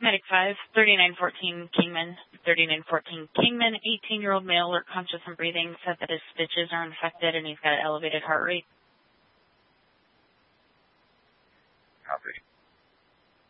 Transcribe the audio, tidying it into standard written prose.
Medic 5, 3914 Kingman. 3914 Kingman, 18-year-old male, alert, conscious and breathing, said that his stitches are infected and he's got an elevated heart rate. Copy.